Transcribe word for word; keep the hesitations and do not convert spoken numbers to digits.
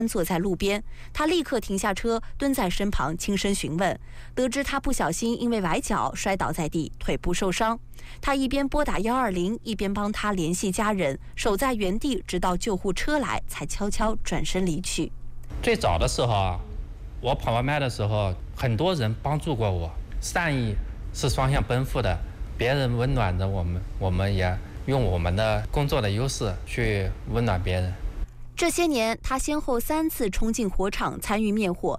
坐在路边，他立刻停下车，蹲在身旁轻声询问。得知他不小心因为崴脚摔倒在地，腿部受伤。他一边拨打一二零，一边帮他联系家人，守在原地直到救护车来，才悄悄转身离去。 最早的时候啊，我跑外卖的时候，很多人帮助过我，善意是双向奔赴的，别人温暖着我们，我们也用我们的工作的优势去温暖别人。 这些年，他先后三次冲进火场参与灭火，